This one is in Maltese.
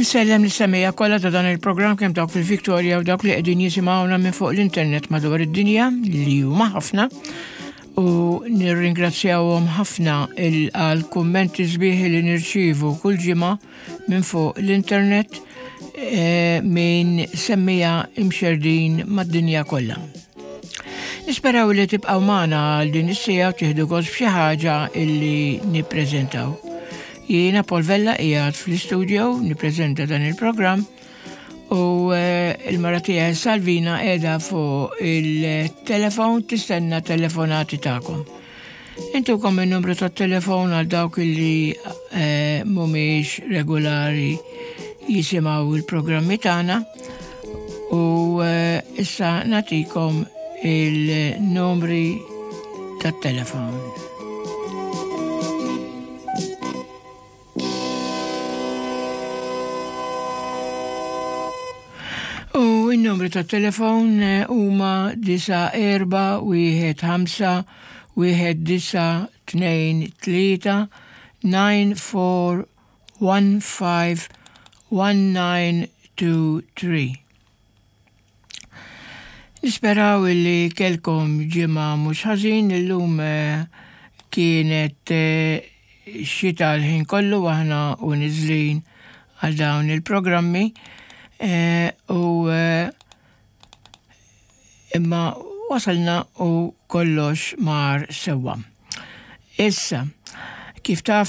Insellem l-semija kollha ta' dan il-programm kemm dawk fil-Victoria u dawk li qegħdin jisimgħuna minn fuq l-internet madwar id-dinja li huma ħafna u nirringrazzjawhom ħafna għal kummenti sbieħ li nirċievu kull ġimgħa minn fuq l-internet minn semmija imxerdin mad-dinja kollha. Nisperaw li tibqgħu magħna għal din is-sija u tieħdu gost b'xi ħaġa illi nippreżentaw. Jiena Paul Vella qiegħed fl-istudio nippreżenta dan il-programm u il-mara tiegħi Salvina qiegħda fuq il-telefon tistenna telefonati tagħkom. Intukom in-numru tat-telefon għal dawk illi mhumiex regolari jisimgħu il-programmi tagħna u issa nagħtikom il-numri tat-telefon. U il-numri tat-telefon huma 94151923. Nisperaw li kelkom ġimgħa mhux ħażin illum kienet xita l-ħin kollu aħna u niżlin għal dawn il-programmi u imma wasalna u kollox mar sewwa. Issa kif taf